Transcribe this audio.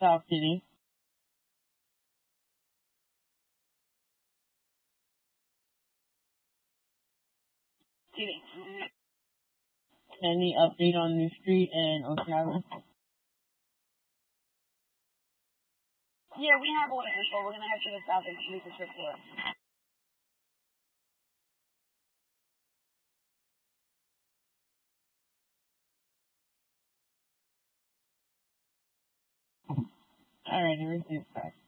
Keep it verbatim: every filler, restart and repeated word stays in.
South City. City. Any update on the street in Ocala? Yeah, we have all the info. We're gonna head to the south and complete the trip for us. Alright, everything's fine.